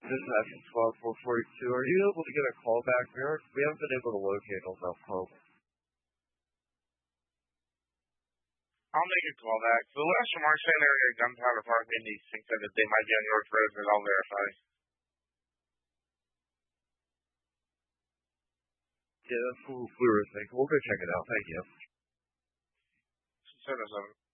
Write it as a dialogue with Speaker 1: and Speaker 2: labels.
Speaker 1: Dispatching squad 442. Are you able to get a call back? We haven't been able to locate on that phone.
Speaker 2: I'll make a call back. The last remarks saying they were at Gunpowder Park Indy 6 said that they might be on York Road, but I'll verify.
Speaker 1: Yeah, that's what we were thinking. We'll go check it out. Thank you.
Speaker 2: 7-7.